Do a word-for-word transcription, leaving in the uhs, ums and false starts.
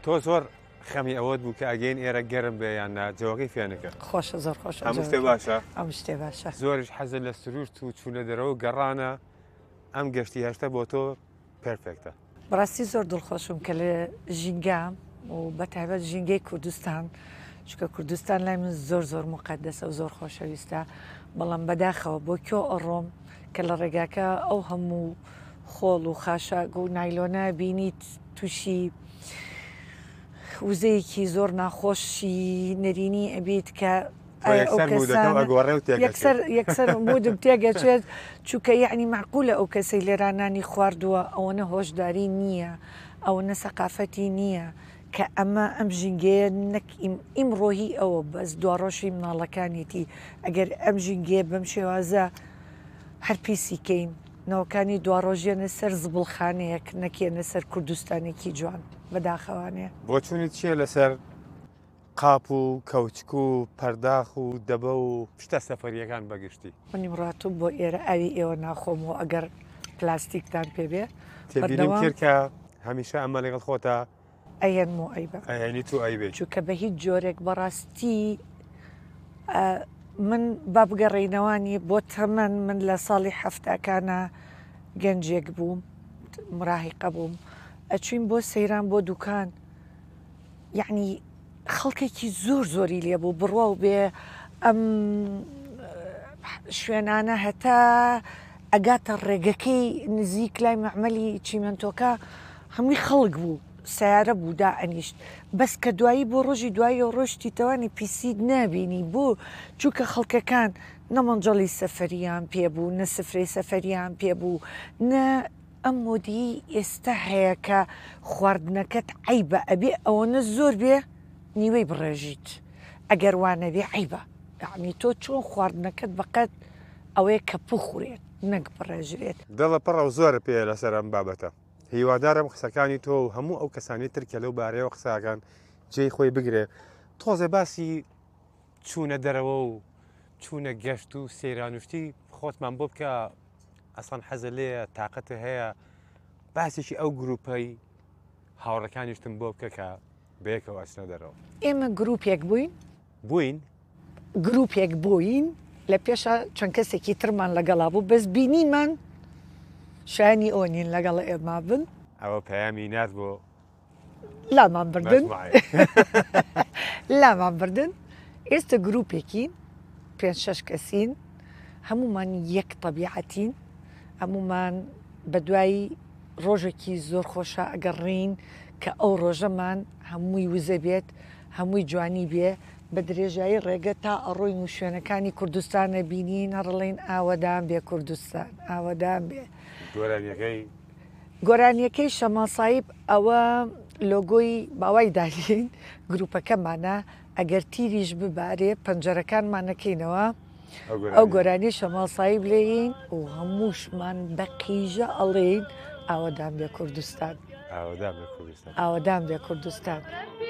تۆ زۆر خەمی ئەوەت بوو کە ئەگەین ئێرە گەرم بێ یان جەوەکەی فێنەکە خۆشە زۆر خۆش هەموو شتێ باشە ئەم شتێ باشە زۆریش حەزت لە سروشت و چوونە دەرەوە گەڕانە ئەم گەشتی هەشتە بۆ تۆ پێرفێکتە بەڕاستی زۆر دڵخۆشم کە لە ژینگام و بەتایبەت ژینگەی کوردستان چکە کوردستان لای من زۆر زۆر مقدسە و زۆر خۆشەویستە بەڵام بەداخەوە بۆ کۆ ئەڕۆم کە لە ڕێگاکە ئەو هەموو خۆڵ و خاشاک و نایلۆنە بینیت تووشی وزەیەکی زۆر ناخۆشی نەرینی ئەبیت کە یەکسەر بودم تێگەچێت چووکە یعنی معقولە ئەو کەسەی لێرانانی خواردووە ئەوەنە هۆشداری نییە ئەوەنە سەقافەتی نییە کە ئەمە ئەم ژینگەیە نەک ئیمڕۆهی ئەوە بەس دواڕۆژی مناڵەکانیەتی ئەگەر ئەم ژینگەیە بەم شێوازە هەر پیسیکەین نەوەکانی دواڕۆژیانە سەر زبڵخانەیەک نەکێنە سەر کوردستانێکی جوان بەداخەوانەیە بۆ چونیت چیە لەسەر قاپ و کەوچک و پەرداخ و دەبە و شتە سەفەریەکان بەگشتی منیم ڕاتوو بۆ ئێرە ئاوی ئێوە ناخۆمەوە ئەگەر پلاستیکتان پێبێ تێبینیم کرد کە هەمیشە ئەمە لەگەڵ خۆتە ئەیەنمۆ ئەیبە ئەیانی تو ئەیبێ چووکە بە هیچ جۆرێک بەڕاستی من با بگەڕێینەوانی بۆ تەمەن من لە ساڵی هەفتاکانە گەنجێک بووم مراهقە بووم ئەچوین بۆ سەیران بۆ دوکان یعنی خەڵکێکی زۆر زۆری لێ بوو بڕوا و بێ ئەم شوێنانە هەتا ئەگاتە ڕێگەکەی نزیک لای مەعمەلی چیمەنتۆکە هەمووی خەڵک بوو سیارە بوو دائەنیشت بەس کە دوایی بۆ ڕۆژی دوایی و ڕۆشتی تەوانی پیسید نابینی بۆ چووکە خەڵکەکان نەمەنجەڵی سەفەریان پێبوو نە سفرەی سەفەریان پێبوو نە ئەم مۆدی ئێستا هەیە کە خواردنەکەت عیبە ئەبێ ئەوەنە زۆر بێ نیوەی بڕێژیت ئەگەر وانەبێ عیبە یعنی تۆ چۆن خواردنەکەت بەقەت ئەوەیە کە بخورێت نەک بڕێژرێت دڵە پڕە و زۆرە پێ لەسەر ئەم بابەتە هیوادارم قسەکانی تۆ و هەموو ئەو کەسانی ترکە لەو بارەیەوە قساکان جێی خۆی بگرێ تۆزێ باسی چوونە دەرەوە و چوونە گەشت و سەیرانوشتی خۆتمان بۆ بکە ئەسڵان حەزە لێە تااقەتە هەیە باسێکی ئەو گروپەی هاوڕەکانیشتم بۆ بکە کە بەیەکەوە ئەچنە دەرەوە ئێمە گروپێک بووین بووین گروپێک بووین لە پێشە چەند کەسێکی ترمان لەگەڵا بوو بەس بینیمان شانی ئۆنین لەگەڵ ئێمە بن ئەوە پەیامی نات بۆ لامان بردن لامان بردن ئێستا گروپێکی پێنج شەش کەسین هەمومان یەک تەبیعەتین هەمومان بە دوایی ڕۆژێکی زۆر خۆشە ئەگەڕین کە ئەو ڕۆژەمان هەمووی وزە بێت هەمووی جوانی بێ بە درێژایی ڕێگە تا ئەڕۆین و شوێنەکانی کوردستانە بینین هەڕڵین ئاوەدان بێ کوردستان ئاوەدان بێ گۆرانیەکەی گۆرانیەکەی شەماسایب ئەوە لۆگۆی باوای دالین گروپەکەمانە ئەگەر تیریش ببارێ پەنجەرەکانمانەکەینەوە ئەو گۆرانی شەماسایب لێین و هەمووشمان بە قیژە ئەڵێین ئاوەدان بێ کوردستان ئاوەدان بێ کوردستان ئاوەدان بێ کوردستان